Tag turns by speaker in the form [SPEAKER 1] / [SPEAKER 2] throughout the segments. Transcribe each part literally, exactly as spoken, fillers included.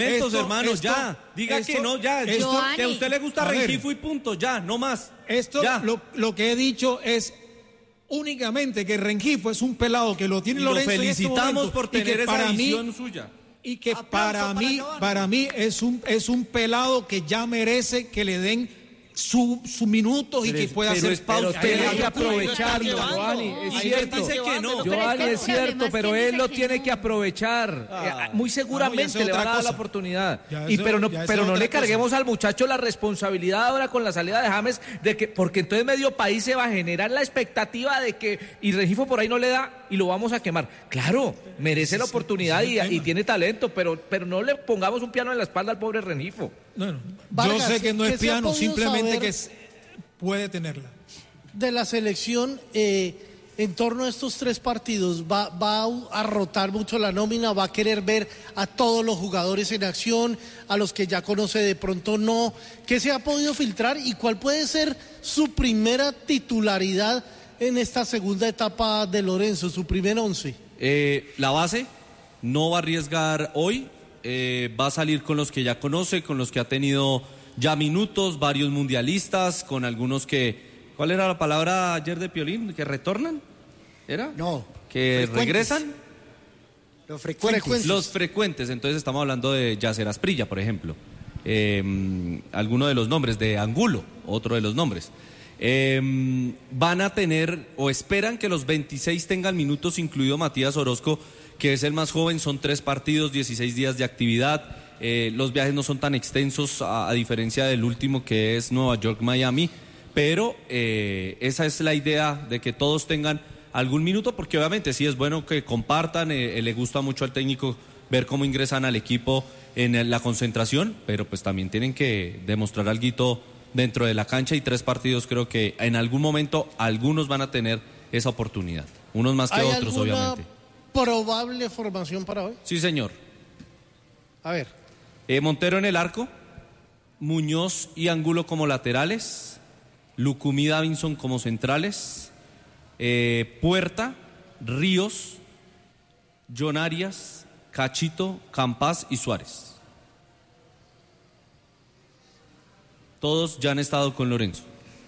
[SPEAKER 1] Esto, hermano, esto, ya, diga esto, que no, ya, esto, que a usted le gusta Rengifo y punto, ya, no más.
[SPEAKER 2] Esto,
[SPEAKER 1] ya.
[SPEAKER 2] Lo, lo que he dicho es únicamente que Rengifo es un pelado que lo tiene
[SPEAKER 1] y
[SPEAKER 2] Lorenzo.
[SPEAKER 1] Lo felicitamos
[SPEAKER 2] en
[SPEAKER 1] por tener esa visión
[SPEAKER 2] mí,
[SPEAKER 1] suya.
[SPEAKER 2] Y que para mí, para, para mí es un, es un pelado que ya merece que le den su, su minutos y que pueda hacer
[SPEAKER 3] pausa. Pero tiene que aprovecharlo, Giovanni, es cierto.
[SPEAKER 1] Dice que no.
[SPEAKER 3] Giovanni, es cierto, pero él lo tiene que aprovechar. Ah, Muy seguramente no, le van a dar la oportunidad. Y pero no, pero no le carguemos al muchacho la responsabilidad ahora con la salida de James, de que, porque entonces medio país se va a generar la expectativa de que y Rengifo por ahí no le da y lo vamos a quemar. Claro, merece la oportunidad y, y tiene talento, pero, pero no le pongamos un piano en la espalda al pobre Rengifo.
[SPEAKER 2] No, no. Vargas, yo sé que no es piano, simplemente que es, puede tenerla.
[SPEAKER 4] De la selección, eh, en torno a estos tres partidos, va, va a rotar mucho la nómina, va a querer ver a todos los jugadores en acción, a los que ya conoce de pronto no. ¿Qué se ha podido filtrar y cuál puede ser su primera titularidad en esta segunda etapa de Lorenzo, su primer once?
[SPEAKER 1] Eh, la base no va a arriesgar hoy. Eh, va a salir con los que ya conoce, con los que ha tenido ya minutos, varios mundialistas, con algunos que... ¿Cuál era la palabra ayer de Piolín? ¿Que retornan? ¿Era?
[SPEAKER 5] No.
[SPEAKER 1] ¿Que frecuentes. regresan?
[SPEAKER 5] Los frecuentes.
[SPEAKER 1] Los frecuentes, entonces estamos hablando de Yacer Asprilla, por ejemplo. Eh, alguno de los nombres, de Angulo, otro de los nombres. Eh, van a tener, o esperan que los veintiséis tengan minutos, incluido Matías Orozco, que es el más joven, son tres partidos, dieciséis días de actividad, eh, los viajes no son tan extensos a, a diferencia del último que es Nueva York-Miami, pero eh, esa es la idea de que todos tengan algún minuto, porque obviamente sí es bueno que compartan, eh, eh, le gusta mucho al técnico ver cómo ingresan al equipo en el, la concentración, pero pues también tienen que demostrar alguito dentro de la cancha y tres partidos creo que en algún momento algunos van a tener esa oportunidad, unos más que otros obviamente.
[SPEAKER 4] ¿Probable formación para hoy?
[SPEAKER 1] Sí, señor.
[SPEAKER 4] A ver.
[SPEAKER 1] Eh, Montero en el arco, Muñoz y Angulo como laterales, Lucumí, Davinson como centrales, eh, Puerta, Ríos, John Arias, Cachito, Campas y Suárez. Todos ya han estado con Lorenzo.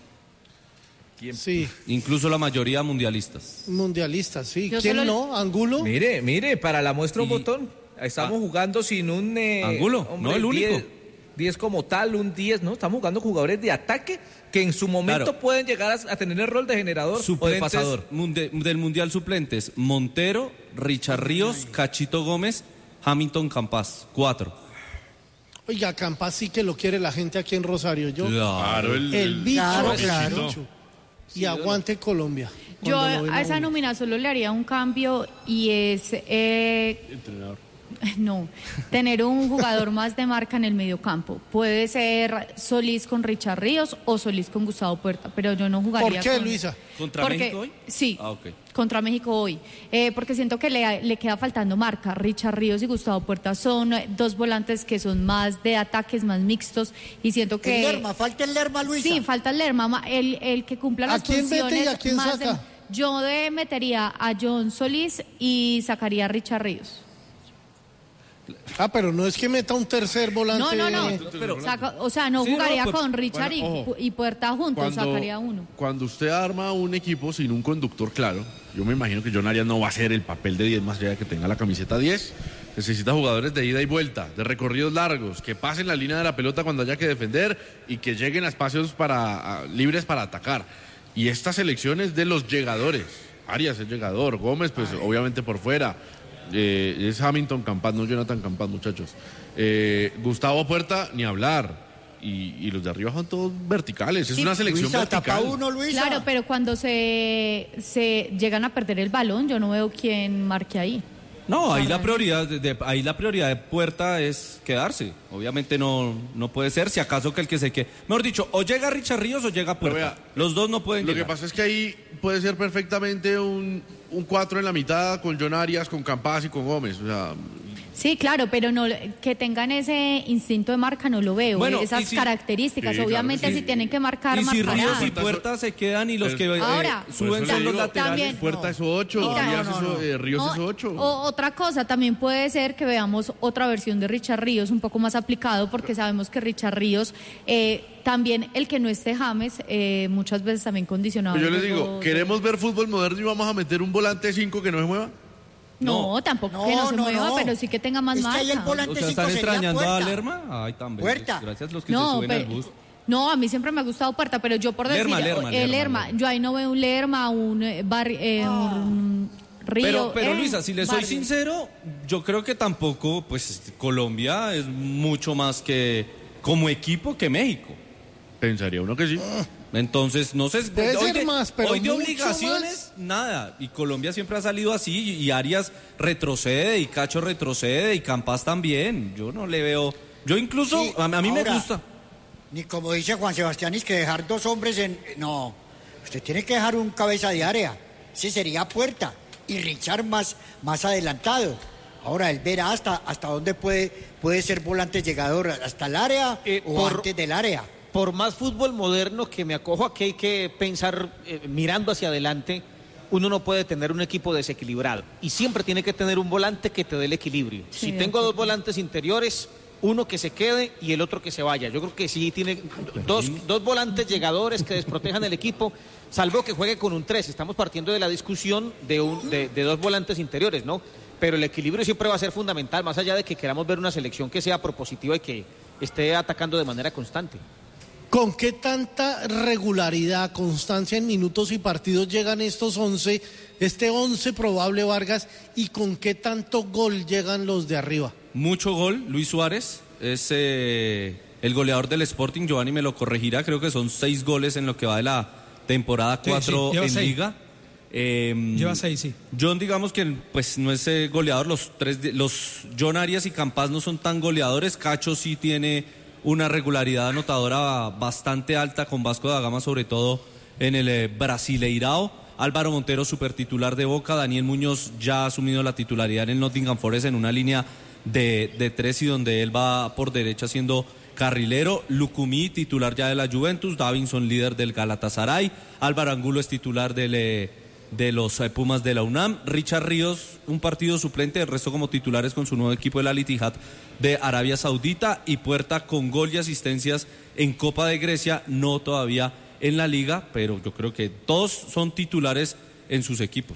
[SPEAKER 4] Sí.
[SPEAKER 1] Incluso la mayoría mundialistas.
[SPEAKER 4] Mundialistas, sí.
[SPEAKER 3] Yo
[SPEAKER 4] ¿Quién
[SPEAKER 3] solo...
[SPEAKER 4] no? ¿Angulo?
[SPEAKER 3] Mire, mire, para la muestra un
[SPEAKER 1] y...
[SPEAKER 3] botón. Estamos ah. jugando sin un... Eh,
[SPEAKER 1] Angulo,
[SPEAKER 3] hombre,
[SPEAKER 1] no el único.
[SPEAKER 3] diez como tal, un diez, ¿no? Estamos jugando jugadores de ataque que en su momento claro. pueden llegar a, a tener el rol de generador
[SPEAKER 1] suplentes,
[SPEAKER 3] o de pasador.
[SPEAKER 1] Munde, del Mundial suplentes, Montero, Richard Ríos, Cachito Gómez, Hamilton Campas, cuatro.
[SPEAKER 4] Oiga, Campas sí que lo quiere la gente aquí en Rosario. Yo,
[SPEAKER 1] claro,
[SPEAKER 4] el, el bicho,
[SPEAKER 5] claro, claro.
[SPEAKER 4] Y aguante Colombia.
[SPEAKER 6] Yo a esa nómina solo le haría un cambio y es... Eh,
[SPEAKER 1] entrenador.
[SPEAKER 6] No, tener un jugador más de marca en el mediocampo. Puede ser Solís con Richard Ríos o Solís con Gustavo Puerta, pero yo no jugaría.
[SPEAKER 4] ¿Por qué,
[SPEAKER 6] con...
[SPEAKER 4] Luisa?
[SPEAKER 1] ¿Contra
[SPEAKER 6] porque,
[SPEAKER 1] México hoy?
[SPEAKER 6] Sí,
[SPEAKER 1] ah, okay.
[SPEAKER 6] contra México hoy. Eh, porque siento que le, le queda faltando marca. Richard Ríos y Gustavo Puerta son dos volantes que son más de ataques, más mixtos, y siento que...
[SPEAKER 5] El Lerma, falta el Lerma, Luisa.
[SPEAKER 6] Sí, falta el Lerma, el, el que cumpla las
[SPEAKER 4] ¿A quién
[SPEAKER 6] funciones
[SPEAKER 4] mete y a quién
[SPEAKER 6] más
[SPEAKER 4] saca?
[SPEAKER 6] De... Yo de metería a John Solís y sacaría a Richard Ríos.
[SPEAKER 4] Ah, pero no es que meta un tercer volante.
[SPEAKER 6] No, no, no. Pero, Saca, o sea, no sí, jugaría no, pues, con Richard bueno, y, y Puerta juntos, cuando, sacaría uno.
[SPEAKER 7] Cuando usted arma un equipo sin un conductor claro, yo me imagino que John Arias no va a hacer el papel de diez más allá de que tenga la camiseta diez. Necesita jugadores de ida y vuelta, de recorridos largos, que pasen la línea de la pelota cuando haya que defender y que lleguen a espacios para, a, libres para atacar. Y esta selección es de los llegadores. Arias es llegador, Gómez pues Ay. obviamente por fuera. Eh, es Hamilton Campas, no Jonathan Campas, muchachos. Eh, Gustavo Puerta, ni hablar. Y, y los de arriba son todos verticales. Es sí. una selección
[SPEAKER 5] Luisa,
[SPEAKER 7] vertical.
[SPEAKER 5] Tapa uno, Luisa.
[SPEAKER 6] Claro, pero cuando se, se llegan a perder el balón, yo no veo quién marque ahí.
[SPEAKER 1] No, ahí la prioridad de, de, ahí la prioridad de Puerta es quedarse. Obviamente no, no puede ser, si acaso que el que se quede. Mejor dicho, o llega Richard Ríos o llega Puerta. Vea, los dos no pueden
[SPEAKER 7] Lo
[SPEAKER 1] llegar.
[SPEAKER 7] que pasa es que ahí puede ser perfectamente un, un cuatro en la mitad con John Arias, con Campas y con Gómez. O sea,
[SPEAKER 6] Sí, claro, pero no que tengan ese instinto de marca no lo veo. Bueno, esas si, características, sí, obviamente claro, sí. Si tienen que marcar,
[SPEAKER 1] y
[SPEAKER 6] marcarán.
[SPEAKER 1] Si Ríos y Puerta se quedan y los que
[SPEAKER 6] Ahora,
[SPEAKER 1] eh, suben son los laterales.
[SPEAKER 7] También, Puerta es ocho, no, Díaz no, no, no. Es, eh, Ríos no, es ocho.
[SPEAKER 6] O, otra cosa, también puede ser que veamos otra versión de Richard Ríos un poco más aplicado, porque sabemos que Richard Ríos, eh, también el que no esté James, eh, muchas veces también condicionado.
[SPEAKER 7] Yo les digo, ¿queremos ver fútbol moderno y vamos a meter un volante cinco que no se mueva?
[SPEAKER 6] No, no, tampoco no, que no se no, mueva, no. Pero sí que tenga más
[SPEAKER 5] es
[SPEAKER 6] marca.
[SPEAKER 5] Que el volante
[SPEAKER 1] o sea, ¿están extrañando
[SPEAKER 5] Puerta.
[SPEAKER 1] a Lerma? Ay, tan bellos.
[SPEAKER 5] Puerta.
[SPEAKER 1] Gracias a los que
[SPEAKER 6] no,
[SPEAKER 1] se suben
[SPEAKER 6] pero,
[SPEAKER 1] al bus.
[SPEAKER 6] No, a mí siempre me ha gustado Puerta, pero yo por decir,
[SPEAKER 1] Lerma, Lerma,
[SPEAKER 6] el
[SPEAKER 1] Lerma,
[SPEAKER 6] Lerma, yo ahí no veo un Lerma, un, bar, eh, oh. un Río.
[SPEAKER 1] Pero, pero eh, Luisa, si le soy
[SPEAKER 6] barrio.
[SPEAKER 1] sincero, yo creo que tampoco, pues Colombia es mucho más que como equipo que México.
[SPEAKER 7] Pensaría uno que sí.
[SPEAKER 1] Entonces, no sé,
[SPEAKER 4] Puede
[SPEAKER 1] hoy,
[SPEAKER 4] ser
[SPEAKER 1] de,
[SPEAKER 4] más, pero
[SPEAKER 1] hoy de
[SPEAKER 4] mucho
[SPEAKER 1] obligaciones,
[SPEAKER 4] más.
[SPEAKER 1] Nada. Y Colombia siempre ha salido así, y Arias retrocede, y Cacho retrocede, y Campas también. Yo no le veo... Yo incluso, sí, a, a mí
[SPEAKER 5] ahora,
[SPEAKER 1] me gusta.
[SPEAKER 5] Ni como dice Juan Sebastián, es que dejar dos hombres en... No, usted tiene que dejar un cabeza de área. Ese sería Puerta. Y Richard más, más adelantado. Ahora, él verá hasta, hasta dónde puede, puede ser volante llegador, hasta el área eh, o por... antes del área.
[SPEAKER 8] Por más fútbol moderno que me acojo a que hay que pensar eh, mirando hacia adelante, uno no puede tener un equipo desequilibrado y siempre tiene que tener un volante que te dé el equilibrio. Sí, si tengo dos volantes interiores, uno que se quede y el otro que se vaya. Yo creo que sí tiene dos, dos volantes llegadores que desprotejan el equipo, salvo que juegue con un tres. Estamos partiendo de la discusión de, un, de, de dos volantes interiores, ¿no? Pero el equilibrio siempre va a ser fundamental, más allá de que queramos ver una selección que sea propositiva y que esté atacando de manera constante.
[SPEAKER 4] ¿Con qué tanta regularidad, constancia en minutos y partidos llegan estos once, este once probable, Vargas, y con qué tanto gol llegan los de arriba?
[SPEAKER 1] Mucho gol. Luis Suárez es eh, el goleador del Sporting. Giovanni me lo corregirá. Creo que son seis goles en lo que va de la temporada, cuatro sí, sí, en seis. Liga. Eh,
[SPEAKER 2] lleva seis, sí.
[SPEAKER 1] John, digamos que pues no es eh, goleador. Los tres, los John Arias y Campas no son tan goleadores. Cacho sí tiene una regularidad anotadora bastante alta con Vasco da Gama, sobre todo en el eh, Brasileirao. Álvaro Montero, supertitular de Boca. Daniel Muñoz ya ha asumido la titularidad en el Nottingham Forest en una línea de, de tres y donde él va por derecha siendo carrilero. Lucumí, titular ya de la Juventus. Davinson, líder del Galatasaray. Álvaro Angulo es titular del, eh, de los eh, Pumas de la UNAM. Richard Ríos, un partido suplente, el resto como titulares con su nuevo equipo de la Al Ittihad de Arabia Saudita. Y Puerta con gol y asistencias en Copa de Grecia, no todavía en la Liga, pero yo creo que todos son titulares en sus equipos.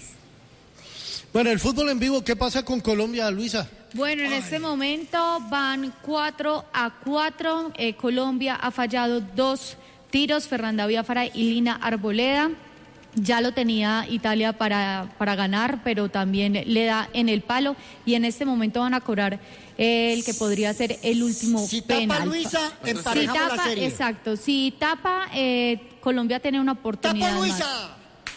[SPEAKER 4] Bueno, el fútbol en vivo, ¿qué pasa con Colombia, Luisa?
[SPEAKER 6] Bueno, en Ay. este momento van cuatro a cuatro. Eh, Colombia ha fallado dos tiros, Fernanda Biafara y Lina Arboleda. Ya lo tenía Italia para, para ganar, pero también le da en el palo. Y en este momento van a cobrar el que podría ser el último
[SPEAKER 5] si
[SPEAKER 6] penal.
[SPEAKER 5] Si tapa Luisa, emparejamos
[SPEAKER 6] si tapa,
[SPEAKER 5] la serie.
[SPEAKER 6] Exacto, si tapa, eh, Colombia tiene una oportunidad.
[SPEAKER 5] ¡Tapa Luisa!
[SPEAKER 6] Más.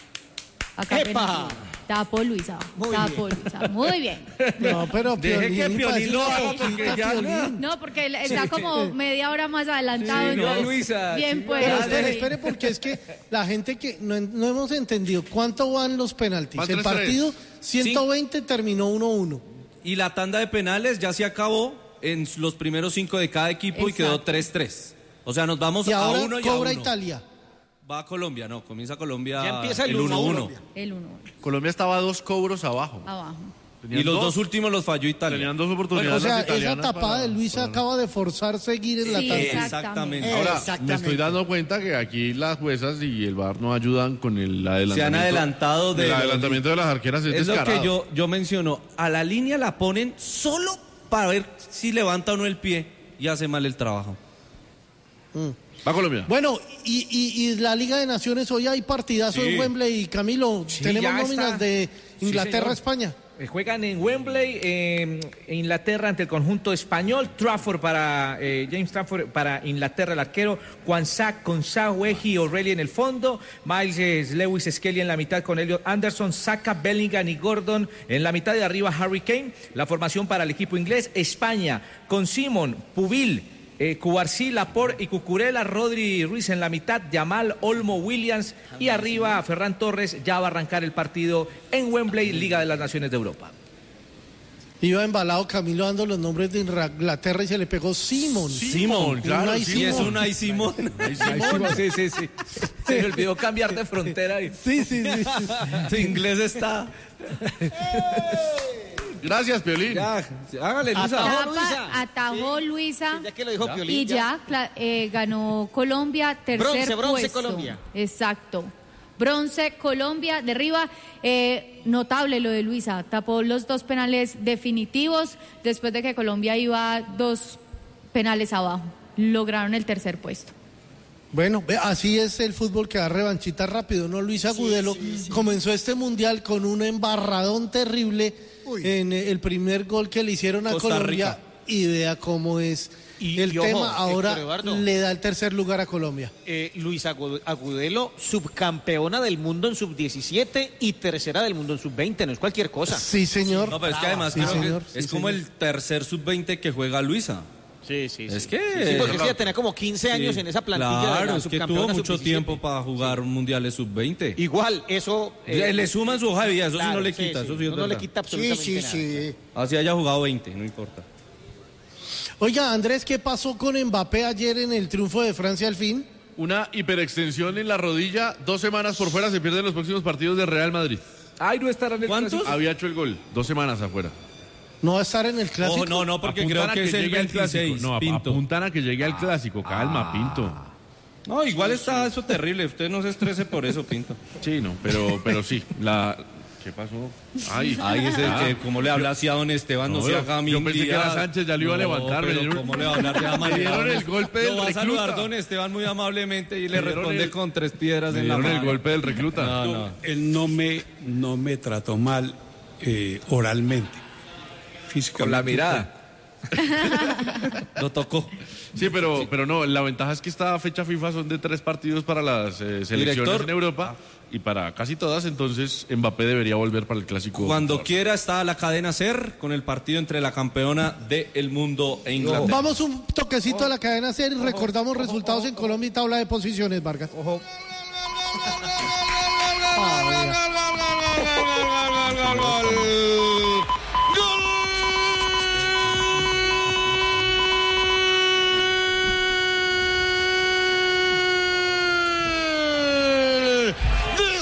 [SPEAKER 6] Acá
[SPEAKER 8] ¡Epa!
[SPEAKER 6] Tapo Luisa,
[SPEAKER 5] Muy
[SPEAKER 6] tapo
[SPEAKER 5] bien.
[SPEAKER 6] Luisa, muy bien.
[SPEAKER 4] No, pero
[SPEAKER 3] Deje
[SPEAKER 4] Piolín,
[SPEAKER 3] que Piolín
[SPEAKER 4] parece
[SPEAKER 3] lo
[SPEAKER 4] una
[SPEAKER 3] haga porque
[SPEAKER 4] poquita,
[SPEAKER 3] ya
[SPEAKER 4] Piolín.
[SPEAKER 6] No, porque él está como media hora más adelantado.
[SPEAKER 3] Sí, no,
[SPEAKER 6] entonces,
[SPEAKER 3] Luisa,
[SPEAKER 6] bien
[SPEAKER 3] sí,
[SPEAKER 6] pues.
[SPEAKER 4] Pero
[SPEAKER 3] Dale.
[SPEAKER 4] espere, espere, porque es que la gente que no, no hemos entendido cuánto van los penaltis.
[SPEAKER 7] Van
[SPEAKER 4] El
[SPEAKER 7] tres, tres.
[SPEAKER 4] partido ciento veinte terminó uno uno.
[SPEAKER 1] Y la tanda de penales ya se acabó en los primeros cinco de cada equipo. Exacto. Y quedó tres tres. O sea, nos vamos
[SPEAKER 4] Y
[SPEAKER 1] a
[SPEAKER 4] ahora
[SPEAKER 1] uno y a
[SPEAKER 4] cobra
[SPEAKER 1] uno.
[SPEAKER 4] Italia.
[SPEAKER 1] Va a Colombia, no, comienza Colombia.
[SPEAKER 8] Ya empieza el
[SPEAKER 1] uno uno.
[SPEAKER 6] El uno
[SPEAKER 7] Colombia estaba a dos cobros abajo.
[SPEAKER 6] abajo.
[SPEAKER 1] Y los dos, dos últimos los falló Italia.
[SPEAKER 7] Tenían dos
[SPEAKER 4] Bueno,
[SPEAKER 7] oportunidades.
[SPEAKER 4] o sea, esa
[SPEAKER 7] italianas
[SPEAKER 4] tapada
[SPEAKER 7] para-
[SPEAKER 4] de Luisa
[SPEAKER 7] para-
[SPEAKER 4] acaba de forzar seguir en la
[SPEAKER 6] Sí,
[SPEAKER 4] tanda.
[SPEAKER 1] Exactamente.
[SPEAKER 7] Ahora,
[SPEAKER 5] Exactamente.
[SPEAKER 7] me estoy dando cuenta que aquí las juezas y el V A R no ayudan con el adelantamiento.
[SPEAKER 1] Se han adelantado de
[SPEAKER 7] El
[SPEAKER 1] los-
[SPEAKER 7] adelantamiento de las arqueras es,
[SPEAKER 1] Es lo
[SPEAKER 7] descarado.
[SPEAKER 1] que yo, yo menciono. A la línea la ponen solo para ver si levanta o no el pie y hace mal el trabajo.
[SPEAKER 7] Va Colombia.
[SPEAKER 4] Bueno, y, y, y la Liga de Naciones, hoy hay partidazo
[SPEAKER 1] Sí.
[SPEAKER 4] en Wembley. Camilo,
[SPEAKER 3] Sí,
[SPEAKER 4] tenemos
[SPEAKER 3] ya
[SPEAKER 4] nóminas
[SPEAKER 3] está.
[SPEAKER 4] de
[SPEAKER 3] Sí,
[SPEAKER 4] Inglaterra-España.
[SPEAKER 3] Eh, Juegan en Wembley, eh, Inglaterra ante el conjunto español. Trafford para eh, James Trafford para Inglaterra, el arquero. Kwanzaa, Konsa, Wehi, O'Reilly en el fondo. Miles eh, Lewis Skelly en la mitad con Elliot Anderson, Saka, Bellingham y Gordon. En la mitad de arriba Harry Kane. La formación para el equipo inglés. España con Simon, Pubil, Eh, Cubarsí, Laporte y Cucurella, Rodri Ruiz en la mitad, Yamal, Olmo, Williams y arriba Ferran Torres. Ya va a arrancar el partido en Wembley, Liga de las Naciones de Europa.
[SPEAKER 4] Iba embalado Camilo dando los nombres de Inglaterra y se le pegó Simon.
[SPEAKER 7] Simon, claro.
[SPEAKER 1] Sí,
[SPEAKER 7] Simon.
[SPEAKER 1] es Unai Simón.
[SPEAKER 3] Sí, sí, sí. Se me olvidó cambiar de frontera. Y...
[SPEAKER 4] Sí, sí, sí. sí.
[SPEAKER 1] Tu inglés está...
[SPEAKER 7] Gracias, Piolín.
[SPEAKER 3] Ya, hágale, Luisa.
[SPEAKER 6] Tapa,
[SPEAKER 8] Luisa.
[SPEAKER 6] atajó
[SPEAKER 8] Sí.
[SPEAKER 6] Luisa.
[SPEAKER 8] Sí, ya que lo dijo Piolín,
[SPEAKER 6] Y ya cla- eh, ganó Colombia, tercer
[SPEAKER 8] Bronce, bronce,
[SPEAKER 6] puesto.
[SPEAKER 8] Colombia.
[SPEAKER 6] Exacto. Bronce, Colombia, derriba. Eh, notable lo de Luisa. Tapó los dos penales definitivos después de que Colombia iba dos penales abajo. Lograron el tercer puesto.
[SPEAKER 4] Bueno, ve, así es el fútbol que da revanchita rápido, ¿no? Luis Agudelo
[SPEAKER 5] sí, sí.
[SPEAKER 4] comenzó este mundial con un embarradón terrible
[SPEAKER 5] Uy.
[SPEAKER 4] en eh, el primer gol que le hicieron a
[SPEAKER 1] Costa
[SPEAKER 4] Colombia.
[SPEAKER 1] Rica.
[SPEAKER 4] Y vea cómo es
[SPEAKER 8] Y-
[SPEAKER 4] el
[SPEAKER 8] y ojo,
[SPEAKER 4] tema. Ahora
[SPEAKER 8] Héctor Eduardo.
[SPEAKER 4] le da el tercer lugar a Colombia.
[SPEAKER 8] Eh, Luis Agu- Agudelo, subcampeona del mundo en sub diecisiete y tercera del mundo en sub veinte, no es cualquier cosa.
[SPEAKER 4] Sí, señor.
[SPEAKER 1] No, pero es que además
[SPEAKER 4] Sí,
[SPEAKER 1] creo que
[SPEAKER 4] señor,
[SPEAKER 1] es
[SPEAKER 4] sí,
[SPEAKER 1] como
[SPEAKER 4] señor.
[SPEAKER 1] el tercer sub veinte que juega Luisa.
[SPEAKER 8] Sí, sí,
[SPEAKER 1] Es
[SPEAKER 8] sí.
[SPEAKER 1] que...
[SPEAKER 8] Sí, porque ella tenía como quince años
[SPEAKER 1] Sí,
[SPEAKER 8] en esa plantilla de
[SPEAKER 1] Claro,
[SPEAKER 8] la
[SPEAKER 1] es que
[SPEAKER 8] subcampeona
[SPEAKER 1] tuvo mucho
[SPEAKER 8] sub diecisiete.
[SPEAKER 1] tiempo para jugar mundiales sub veinte.
[SPEAKER 8] Igual, eso...
[SPEAKER 1] Le-
[SPEAKER 8] eh,
[SPEAKER 1] le suman su hoja de vida, eso sí
[SPEAKER 8] claro,
[SPEAKER 1] no le quita, eso sí es
[SPEAKER 8] no, no le
[SPEAKER 1] verdad.
[SPEAKER 8] quita
[SPEAKER 5] Sí,
[SPEAKER 8] absolutamente
[SPEAKER 5] sí,
[SPEAKER 8] nada.
[SPEAKER 5] sí.
[SPEAKER 1] Así haya jugado veinte, no importa.
[SPEAKER 4] Oiga, Andrés, ¿qué pasó con Mbappé ayer en el triunfo de Francia al fin?
[SPEAKER 7] Una hiperextensión en la rodilla, dos semanas por fuera, se pierden los próximos partidos de Real Madrid.
[SPEAKER 3] Ay, no estará en el
[SPEAKER 1] ¿Cuántos?
[SPEAKER 3] clásico.
[SPEAKER 7] Había hecho el gol, dos semanas afuera.
[SPEAKER 4] ¿No va a estar en el clásico?
[SPEAKER 1] Ojo, no, no, porque
[SPEAKER 7] Apuntan
[SPEAKER 1] creo
[SPEAKER 7] a
[SPEAKER 1] que es el
[SPEAKER 7] llegue al clásico.
[SPEAKER 1] veintiséis,
[SPEAKER 7] No, ap-
[SPEAKER 1] Pinto.
[SPEAKER 7] apuntan a que llegue al clásico. Calma, Pinto.
[SPEAKER 1] No, igual está eso terrible, usted no se estrese por eso, Pinto.
[SPEAKER 7] Sí, no, pero, pero sí. La... ¿Qué pasó? Ay,
[SPEAKER 1] Ahí es el
[SPEAKER 7] ah.
[SPEAKER 1] que, como le habla así a don Esteban, no,
[SPEAKER 7] No,
[SPEAKER 1] se
[SPEAKER 7] yo-
[SPEAKER 1] haga
[SPEAKER 7] yo pensé que era Sánchez, ya lo iba a levantar, me
[SPEAKER 1] Pero
[SPEAKER 7] dieron-
[SPEAKER 1] ¿cómo le va a hablar de esa
[SPEAKER 7] me
[SPEAKER 1] manera?
[SPEAKER 7] dieron el golpe del
[SPEAKER 1] Lo va a
[SPEAKER 7] recluta.
[SPEAKER 1] saludar don Esteban muy amablemente y le
[SPEAKER 7] Me dieron
[SPEAKER 1] responde
[SPEAKER 7] el-
[SPEAKER 1] con tres piedras
[SPEAKER 7] Me
[SPEAKER 1] en la
[SPEAKER 7] dieron
[SPEAKER 1] mano.
[SPEAKER 7] el golpe del recluta.
[SPEAKER 1] No,
[SPEAKER 9] No,
[SPEAKER 1] no.
[SPEAKER 9] él no me, no me trató mal eh, oralmente, físicamente.
[SPEAKER 3] Con la mirada.
[SPEAKER 1] Lo tocó.
[SPEAKER 7] Sí, pero, pero no, la ventaja es que esta fecha FIFA son de tres partidos para las eh, selecciones
[SPEAKER 1] Director.
[SPEAKER 7] en Europa y para casi todas, entonces Mbappé debería volver para el clásico.
[SPEAKER 1] Cuando quiera está la cadena SER con el partido entre la campeona del mundo e Inglaterra.
[SPEAKER 4] Vamos un toquecito a la cadena SER y recordamos resultados en Colombia y tabla de posiciones, Vargas.
[SPEAKER 3] Ojo.
[SPEAKER 10] de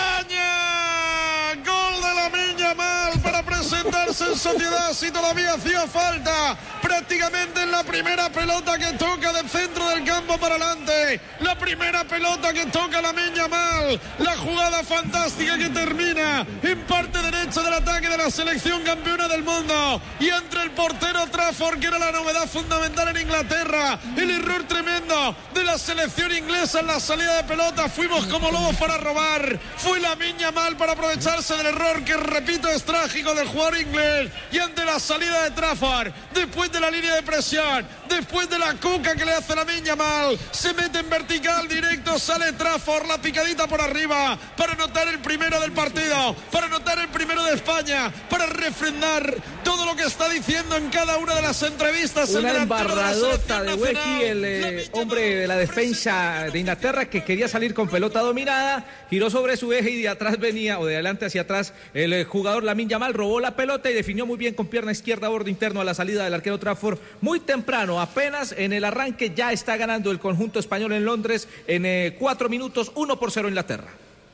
[SPEAKER 10] España. Gol de Lamine Yamal para presentarse en sociedad si todavía hacía falta. Prácticamente en la primera pelota que toca del centro del campo para adelante. La primera pelota que toca Lamine Yamal. La jugada fantástica que termina en parte derecha del ataque de la selección campeona del mundo. Y entre el portero Trafford, que era la novedad fundamental en Inglaterra. El error tremendo de la selección inglesa en la salida de pelota. Fuimos como lobos para robar. Fue Lamine Yamal para aprovecharse del error que, repito, es trágico del jugador inglés. Y ante la salida de Trafford, después de la línea de presión, después de la cuca que le hace Lamine Yamal, se mete en vertical directo, sale Trafford, la picadita por arriba, para anotar el primero del partido, para anotar el primero de España, para refrendar todo lo que está diciendo en cada una de las entrevistas. el
[SPEAKER 3] Una
[SPEAKER 10] delantero de la
[SPEAKER 3] embarradota
[SPEAKER 10] selección
[SPEAKER 3] de
[SPEAKER 10] nacional.
[SPEAKER 3] Weki, el eh,
[SPEAKER 10] Lamine
[SPEAKER 3] hombre
[SPEAKER 10] Yamal,
[SPEAKER 3] de la defensa de Inglaterra, que quería salir con pelota dominada, giró sobre su eje y de atrás venía, o de adelante hacia atrás, el eh, jugador Lamine Yamal robó la pelota y definió muy bien con pierna izquierda, borde interno a la salida del arquero Trafford. Muy temprano, apenas en el arranque, ya está ganando el conjunto español en Londres en eh, cuatro minutos, uno por cero Inglaterra.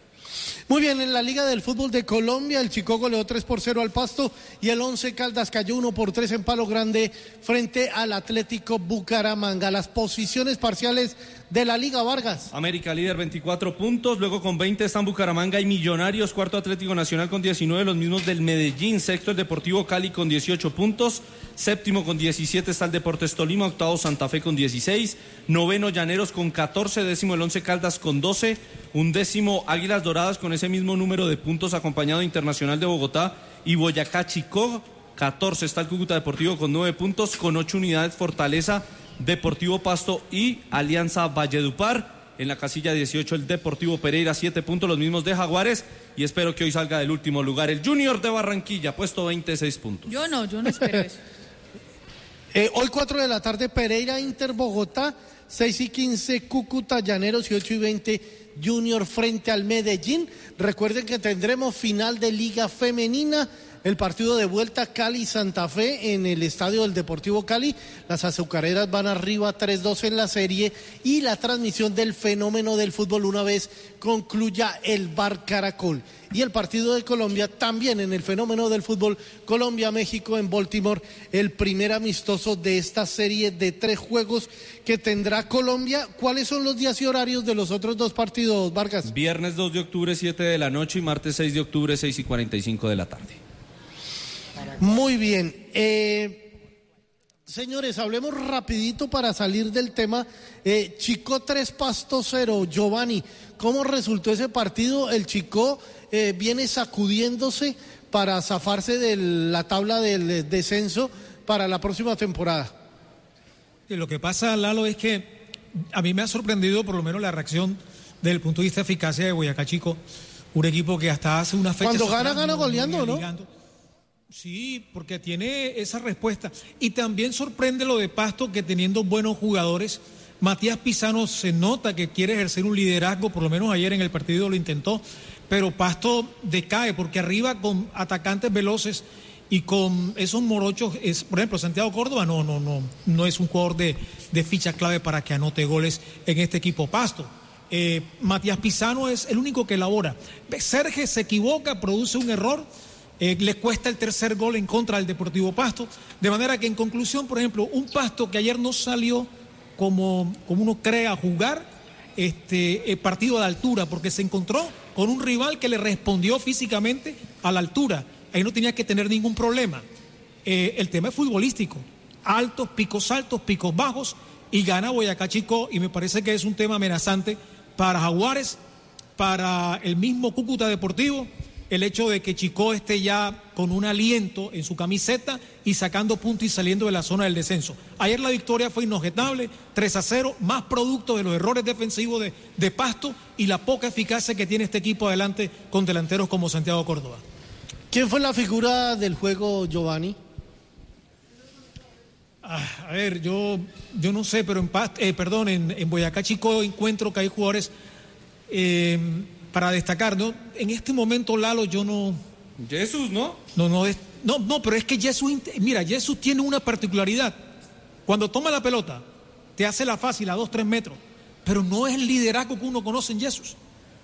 [SPEAKER 4] Muy bien, en la Liga del Fútbol de Colombia, el Chico goleó tres por cero al Pasto y el Once Caldas cayó uno por tres en Palo Grande frente al Atlético Bucaramanga. Las posiciones parciales de la Liga, Vargas.
[SPEAKER 1] América líder veinticuatro puntos, luego con veinte están Bucaramanga y Millonarios, cuarto Atlético Nacional con diecinueve, los mismos del Medellín, sexto el Deportivo Cali con dieciocho puntos, séptimo con diecisiete está el Deportes Tolima, octavo Santa Fe con dieciséis, noveno Llaneros con catorce, décimo el Once Caldas con doce, undécimo Águilas Doradas con ese mismo número de puntos acompañado de Internacional de Bogotá y Boyacá Chicó, catorce está el Cúcuta Deportivo con nueve puntos, con ocho unidades Fortaleza, Deportivo Pasto y Alianza Valledupar. En la casilla dieciocho el Deportivo Pereira, siete puntos, los mismos de Jaguares. Y espero que hoy salga del último lugar el Junior de Barranquilla, puesto veintiséis puntos.
[SPEAKER 6] Yo no, yo no espero eso.
[SPEAKER 4] Eh, hoy cuatro de la tarde Pereira Inter Bogotá, seis y quince Cúcuta Llaneros y ocho y veinte Junior frente al Medellín. Recuerden que tendremos final de Liga Femenina el partido de vuelta Cali-Santa Fe en el estadio del Deportivo Cali. Las azucareras van arriba tres dos en la serie y la transmisión del fenómeno del fútbol una vez concluya el Bar Caracol. Y el partido de Colombia también en el fenómeno del fútbol Colombia-México en Baltimore, el primer amistoso de esta serie de tres juegos que tendrá Colombia. ¿Cuáles son los días y horarios de los otros dos partidos, Vargas?
[SPEAKER 1] Viernes dos de octubre, siete de la noche y martes seis de octubre, seis y cuarenta y cinco de la tarde.
[SPEAKER 4] Muy bien. Eh, señores, hablemos rapidito para salir del tema. Eh, Chicó tres Pasto cero. Giovanni, ¿cómo resultó ese partido? El Chicó eh, viene sacudiéndose para zafarse de la tabla del descenso para la próxima temporada.
[SPEAKER 2] Y lo que pasa, Lalo, es que a mí me ha sorprendido por lo menos la reacción desde el punto de vista de eficacia de Boyacá Chicó, un equipo que hasta hace una fecha...
[SPEAKER 4] Cuando gana, gana goleando, ¿no?
[SPEAKER 2] Sí, porque tiene esa respuesta. Y también sorprende lo de Pasto, que teniendo buenos jugadores, Matías Pisano se nota que quiere ejercer un liderazgo, por lo menos ayer en el partido lo intentó, pero Pasto decae, porque arriba con atacantes veloces y con esos morochos, es, por ejemplo, Santiago Córdoba no, no, no, no es un jugador de, de ficha clave para que anote goles en este equipo Pasto. Eh, Matías Pisano es el único que elabora. Sergio se equivoca, produce un error, eh, le cuesta el tercer gol en contra del Deportivo Pasto, de manera que en conclusión, por ejemplo, un Pasto que ayer no salió como, como uno cree a jugar este eh, partido de altura, porque se encontró con un rival que le respondió físicamente a la altura. Ahí no tenía que tener ningún problema. Eh, el tema es futbolístico, altos, picos altos, picos bajos, y gana Boyacá Chicó, y me parece que es un tema amenazante para Jaguares, para el mismo Cúcuta Deportivo, el hecho de que Chicó esté ya con un aliento en su camiseta y sacando puntos y saliendo de la zona del descenso. Ayer la victoria fue inobjetable, tres a cero, más producto de los errores defensivos de, de Pasto y la poca eficacia que tiene este equipo adelante con delanteros como Santiago Córdoba.
[SPEAKER 4] ¿Quién fue la figura del juego, Giovanni?
[SPEAKER 2] Ah, a ver, yo, yo no sé, pero en, Past, eh, perdón, en, en Boyacá Chicó encuentro que hay jugadores eh, para destacar, ¿no? En este momento, Lalo, yo no...
[SPEAKER 1] Jesús, ¿no?
[SPEAKER 2] No, no, es, no, no, pero es que Jesús, mira, Jesús tiene una particularidad. Cuando toma la pelota, te hace la fácil a dos, tres metros, pero no es el liderazgo que uno conoce en Jesús.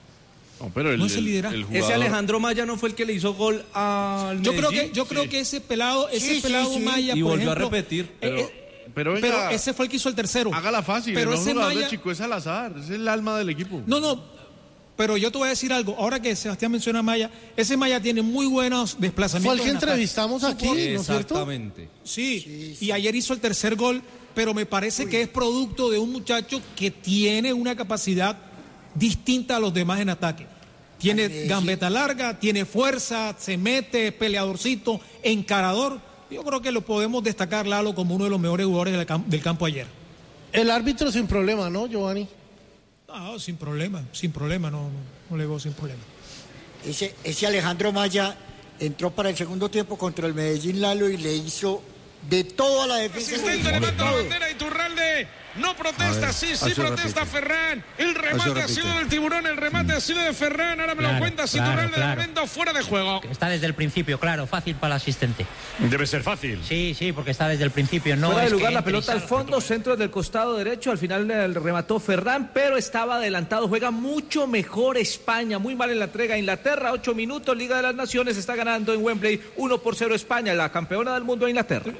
[SPEAKER 7] No, pero el,
[SPEAKER 2] no es el
[SPEAKER 7] el,
[SPEAKER 2] liderazgo.
[SPEAKER 7] el jugador...
[SPEAKER 1] Ese Alejandro Maya no fue el que le hizo gol al
[SPEAKER 2] Yo creo
[SPEAKER 1] Medellín.
[SPEAKER 2] que, yo creo
[SPEAKER 7] Sí.
[SPEAKER 2] que ese pelado, ese
[SPEAKER 5] Sí,
[SPEAKER 2] pelado
[SPEAKER 5] sí, sí.
[SPEAKER 2] Maya,
[SPEAKER 1] Y
[SPEAKER 2] por
[SPEAKER 1] volvió
[SPEAKER 2] ejemplo,
[SPEAKER 1] a repetir.
[SPEAKER 7] Pero,
[SPEAKER 2] eh,
[SPEAKER 7] pero, venga,
[SPEAKER 2] pero ese fue el que hizo el tercero.
[SPEAKER 7] hágala fácil,
[SPEAKER 2] pero
[SPEAKER 7] el
[SPEAKER 2] ese
[SPEAKER 7] jugador
[SPEAKER 2] Maya,
[SPEAKER 7] de Chico es Salazar, es el alma del equipo.
[SPEAKER 2] No, no, pero yo te voy a decir algo. Ahora que Sebastián menciona a Maya, ese Maya tiene muy buenos
[SPEAKER 4] Fue
[SPEAKER 2] desplazamientos.
[SPEAKER 4] el que
[SPEAKER 2] en ataque.
[SPEAKER 4] entrevistamos aquí, ¿no es cierto?
[SPEAKER 1] Exactamente.
[SPEAKER 2] Sí,
[SPEAKER 5] Sí, sí.
[SPEAKER 2] y ayer hizo el tercer gol, pero me parece que es producto de un muchacho que tiene una capacidad distinta a los demás en ataque. Tiene
[SPEAKER 5] Ay, sí.
[SPEAKER 2] gambeta larga, tiene fuerza, se mete, peleadorcito, encarador. Yo creo que lo podemos destacar, Lalo, como uno de los mejores jugadores del campo, del campo ayer.
[SPEAKER 4] El árbitro sin problema, ¿no, Giovanni?
[SPEAKER 2] No, sin problema, sin problema, no, no, no le veo sin problema.
[SPEAKER 5] Ese, ese Alejandro Maya entró para el segundo tiempo contra el Medellín, Lalo, y le hizo de todo a la defensa.
[SPEAKER 10] Asistente levanta la bandera, Iturralde. No protesta, sí, sí protesta Ferran. El remate ha sido del Tiburón, el remate ha sido de Ferran. Ahora me lo
[SPEAKER 11] Claro,
[SPEAKER 10] cuentas,
[SPEAKER 11] claro,
[SPEAKER 10] Iturralde, de
[SPEAKER 11] claro.
[SPEAKER 10] momento fuera de juego.
[SPEAKER 11] Está desde el principio, claro, fácil para el asistente.
[SPEAKER 12] Debe ser fácil.
[SPEAKER 11] Sí, sí, porque está desde el principio. No
[SPEAKER 3] Fuera de
[SPEAKER 11] es
[SPEAKER 3] lugar
[SPEAKER 11] que
[SPEAKER 3] la
[SPEAKER 11] entre y
[SPEAKER 3] pelota al
[SPEAKER 11] salga.
[SPEAKER 3] fondo, centro del costado derecho, al final le remató Ferran, pero estaba adelantado, juega mucho mejor España, muy mal en la entrega Inglaterra, ocho minutos, Liga de las Naciones, está ganando en Wembley, uno por cero España, la campeona del mundo de Inglaterra.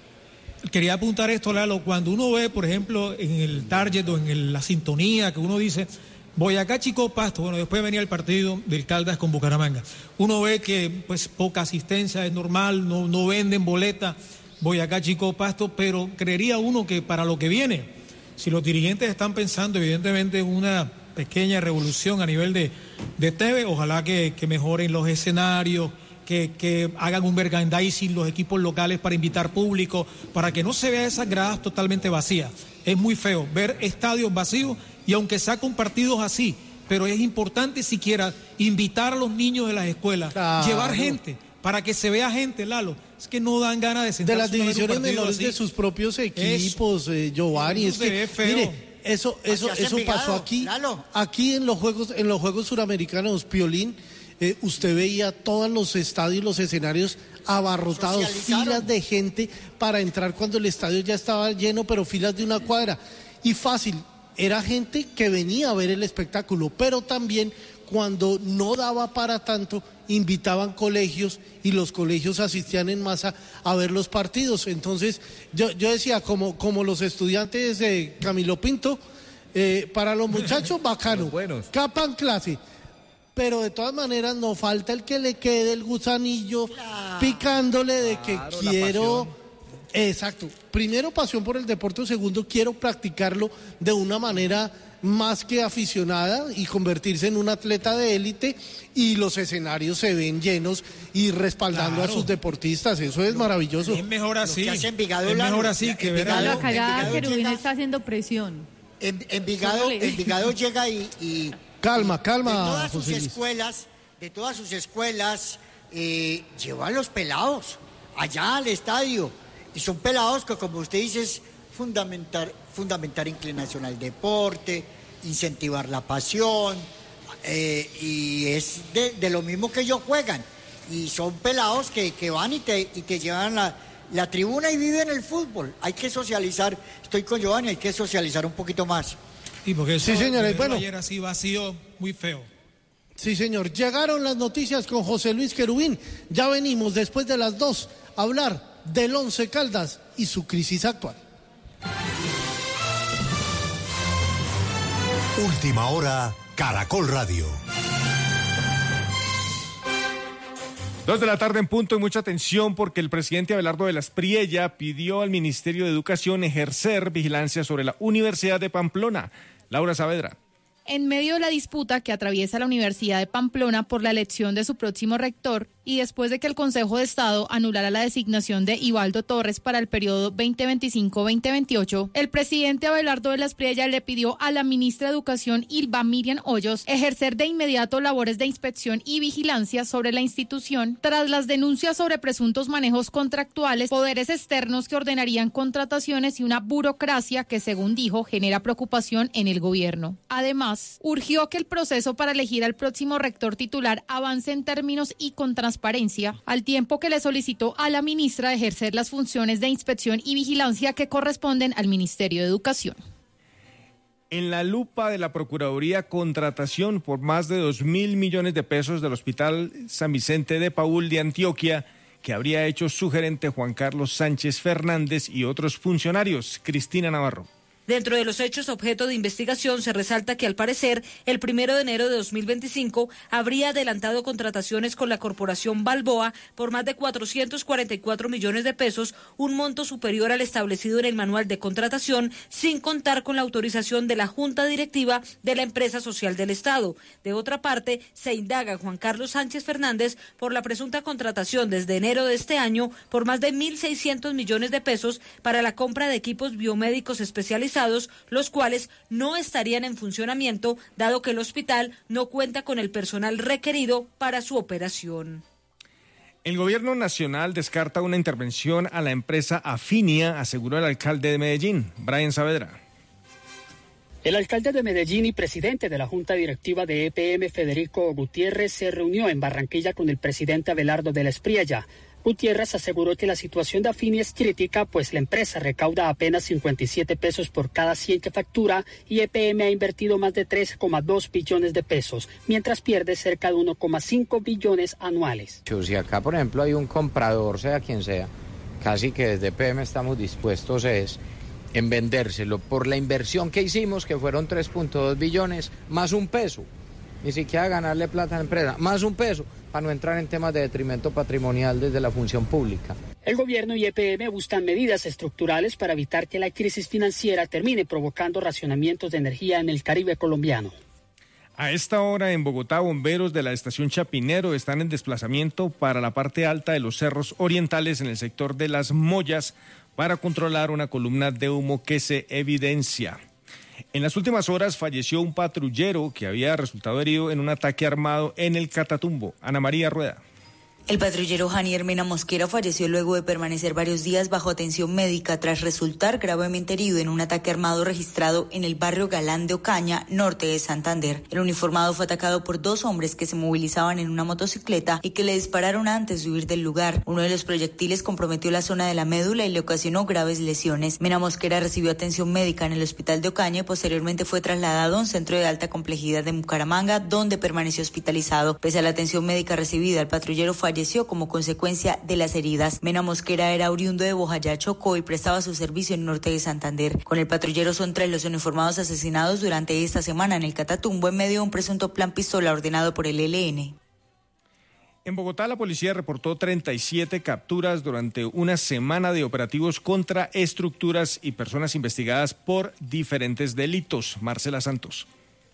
[SPEAKER 2] Quería apuntar esto, Lalo, cuando uno ve, por ejemplo, en el target o en el- la sintonía que uno dice, Boyacá Chicó Pasto, bueno, después venía el partido del Caldas con Bucaramanga. Uno ve que, pues, poca asistencia, es normal, no, no venden boleta, Boyacá Chicó Pasto, pero creería uno que para lo que viene, si los dirigentes están pensando, evidentemente, en una pequeña revolución a nivel de, de T V, ojalá que, que mejoren los escenarios, que, que hagan un merchandising los equipos locales para invitar público, para que no se vea esas gradas totalmente vacías. Es muy feo ver estadios vacíos y aunque sea con partidos así, pero es importante siquiera invitar a los niños de las escuelas,
[SPEAKER 4] Claro.
[SPEAKER 2] llevar gente, para que se vea gente, Lalo. Es que no dan ganas de
[SPEAKER 4] De
[SPEAKER 2] sentarse
[SPEAKER 4] las
[SPEAKER 2] a ver un
[SPEAKER 4] divisiones
[SPEAKER 2] partido
[SPEAKER 4] menores
[SPEAKER 2] así.
[SPEAKER 4] de sus propios equipos, eh, Giovanni.
[SPEAKER 2] Eso
[SPEAKER 4] Es
[SPEAKER 2] se
[SPEAKER 4] que,
[SPEAKER 2] ve feo.
[SPEAKER 4] mire, eso, eso,
[SPEAKER 5] Hacia
[SPEAKER 4] eso
[SPEAKER 5] Envigado,
[SPEAKER 4] pasó aquí,
[SPEAKER 5] Lalo.
[SPEAKER 4] aquí en los juegos, en los Juegos Suramericanos, Piolín. eh, usted veía todos los estadios, los escenarios abarrotados, filas de gente para entrar cuando el estadio ya estaba lleno, pero filas de una cuadra. Y fácil, era gente que venía a ver el espectáculo, pero también cuando no daba para tanto, invitaban colegios y los colegios asistían en masa a ver los partidos. Entonces, yo, yo decía, como, como los estudiantes de Camilo Pinto, eh, para los muchachos, bacano, capan clase. Pero de todas maneras, no falta el que le quede el gusanillo claro. picándole de que claro, quiero... Exacto. Primero, pasión por el deporte. Segundo, quiero practicarlo de una manera más que aficionada y convertirse en un atleta de élite, y los escenarios se ven llenos y respaldando claro. a sus deportistas. Eso es maravilloso.
[SPEAKER 2] Es mejor así.
[SPEAKER 5] Es Envigado,
[SPEAKER 2] es mejor así que ver
[SPEAKER 6] a acá Querubín está haciendo presión.
[SPEAKER 5] En, Envigado, Envigado llega y, y
[SPEAKER 4] calma, calma.
[SPEAKER 5] De todas sus escuelas, de todas sus escuelas, eh, lleva a los pelados allá al estadio. Y son pelados que, como usted dice, es fundamental, fundamental inclinación al deporte, incentivar la pasión, eh, y es de, de lo mismo que ellos juegan. Y son pelados que, que van y te, y te llevan la, la tribuna y viven el fútbol. Hay que socializar, estoy con Giovanni, hay que socializar un poquito más.
[SPEAKER 2] Sí, porque eso,
[SPEAKER 4] sí, señores, bueno.
[SPEAKER 2] Ayer así vacío, muy feo.
[SPEAKER 4] Sí, señor. Llegaron las noticias con José Luis Querubín. Ya venimos después de las dos a hablar del Once Caldas y su crisis actual.
[SPEAKER 12] Última hora, Caracol Radio.
[SPEAKER 13] Dos de la tarde en punto, y mucha atención porque el presidente Abelardo de la Espriella pidió al Ministerio de Educación ejercer vigilancia sobre la Universidad de Pamplona. Laura Saavedra.
[SPEAKER 14] En medio de la disputa que atraviesa la Universidad de Pamplona por la elección de su próximo rector y después de que el Consejo de Estado anulara la designación de Ibaldo Torres para el periodo veinte veinticinco veinte veintiocho, el presidente Abelardo de la Espriella le pidió a la ministra de Educación, Ylva Miriam Hoyos, ejercer de inmediato labores de inspección y vigilancia sobre la institución tras las denuncias sobre presuntos manejos contractuales, poderes externos que ordenarían contrataciones y una burocracia que, según dijo, genera preocupación en el gobierno. Además, urgió que el proceso para elegir al próximo rector titular avance en términos y con transparencia, al tiempo que le solicitó a la ministra ejercer las funciones de inspección y vigilancia que corresponden al Ministerio de Educación.
[SPEAKER 13] En la lupa de la Procuraduría, contratación por más de dos mil millones de pesos del Hospital San Vicente de Paúl de Antioquia, que habría hecho su gerente Juan Carlos Sánchez Fernández y otros funcionarios. Cristina Navarro.
[SPEAKER 15] Dentro de los hechos objeto de investigación se resalta que al parecer el primero de enero de dos mil veinticinco habría adelantado contrataciones con la Corporación Balboa por más de cuatrocientos cuarenta y cuatro millones de pesos, un monto superior al establecido en el manual de contratación, sin contar con la autorización de la Junta Directiva de la Empresa Social del Estado. De otra parte, se indaga a Juan Carlos Sánchez Fernández por la presunta contratación desde enero de este año por más de mil seiscientos millones de pesos para la compra de equipos biomédicos especializados, los cuales no estarían en funcionamiento, dado que el hospital no cuenta con el personal requerido para su operación.
[SPEAKER 13] El gobierno nacional descarta una intervención a la empresa Afinia, aseguró el alcalde de Medellín, Brian Saavedra.
[SPEAKER 16] El alcalde de Medellín y presidente de la Junta Directiva de E P M, Federico Gutiérrez, se reunió en Barranquilla con el presidente Abelardo de la Espriella. Gutiérrez aseguró que la situación de Afinia es crítica, pues la empresa recauda apenas cincuenta y siete pesos por cada cien que factura y E P M ha invertido más de tres coma dos billones de pesos, mientras pierde cerca de uno coma cinco billones anuales.
[SPEAKER 17] Si acá, por ejemplo, hay un comprador, sea quien sea, casi que desde E P M estamos dispuestos es en vendérselo por la inversión que hicimos, que fueron tres punto dos billones, más un peso. Ni siquiera ganarle plata a la empresa, más un peso, para no entrar en temas de detrimento patrimonial desde la función pública.
[SPEAKER 16] El gobierno y E P M buscan medidas estructurales para evitar que la crisis financiera termine provocando racionamientos de energía en el Caribe colombiano.
[SPEAKER 13] A esta hora en Bogotá, bomberos de la estación Chapinero están en desplazamiento para la parte alta de los cerros orientales en el sector de Las Mollas para controlar una columna de humo que se evidencia. En las últimas horas falleció un patrullero que había resultado herido en un ataque armado en el Catatumbo. Ana María Rueda.
[SPEAKER 18] El patrullero Janier Mena Mosquera falleció luego de permanecer varios días bajo atención médica tras resultar gravemente herido en un ataque armado registrado en el barrio Galán de Ocaña, norte de Santander. El uniformado fue atacado por dos hombres que se movilizaban en una motocicleta y que le dispararon antes de huir del lugar. Uno de los proyectiles comprometió la zona de la médula y le ocasionó graves lesiones. Mena Mosquera recibió atención médica en el hospital de Ocaña y posteriormente fue trasladado a un centro de alta complejidad de Bucaramanga, donde permaneció hospitalizado. Pese a la atención médica recibida, el patrullero falleció falleció como consecuencia de las heridas. Mena Mosquera era oriundo de Bojayá, Chocó, y prestaba su servicio en el norte de Santander. Con el patrullero son tres los uniformados asesinados durante esta semana en el Catatumbo en medio de un presunto plan pistola ordenado por el E L N.
[SPEAKER 13] En Bogotá, la policía reportó treinta y siete capturas durante una semana de operativos contra estructuras y personas investigadas por diferentes delitos. Marcela Santos.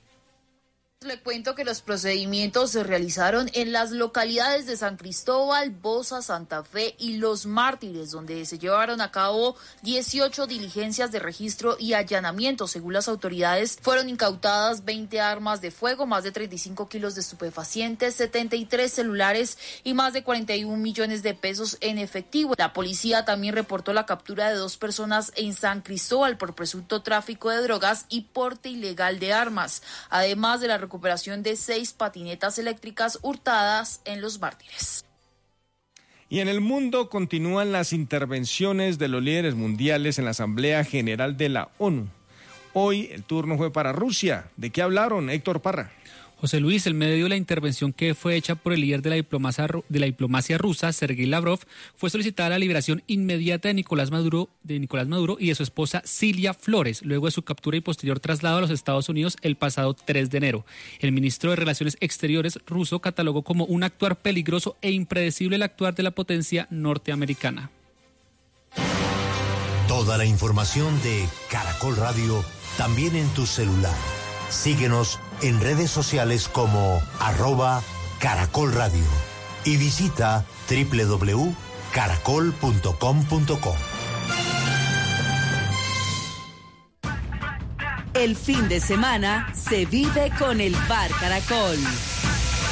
[SPEAKER 19] Le cuento que los procedimientos se realizaron en las localidades de San Cristóbal, Bosa, Santa Fe y Los Mártires, donde se llevaron a cabo dieciocho diligencias de registro y allanamiento. Según las autoridades, fueron incautadas veinte armas de fuego, más de treinta y cinco kilos de estupefacientes, setenta y tres celulares y más de cuarenta y un millones de pesos en efectivo. La policía también reportó la captura de dos personas en San Cristóbal por presunto tráfico de drogas y porte ilegal de armas, además de la recuperación de seis patinetas eléctricas hurtadas en Los Mártires.
[SPEAKER 13] Y en el mundo continúan las intervenciones de los líderes mundiales en la Asamblea General de la ONU. Hoy el turno fue para Rusia. ¿De qué hablaron, Héctor Parra?
[SPEAKER 20] José Luis, en medio de la intervención que fue hecha por el líder de la diplomacia, de la diplomacia rusa, Sergei Lavrov, fue solicitada la liberación inmediata de Nicolás Maduro, de Nicolás Maduro y de su esposa Cilia Flores, luego de su captura y posterior traslado a los Estados Unidos el pasado tres de enero. El ministro de Relaciones Exteriores ruso catalogó como un actuar peligroso e impredecible el actuar de la potencia norteamericana.
[SPEAKER 12] Toda la información de Caracol Radio también en tu celular. Síguenos en redes sociales como arroba Caracol Radio y visita doble u doble u doble u punto caracol punto com punto co.
[SPEAKER 21] El fin de semana se vive con el Bar Caracol.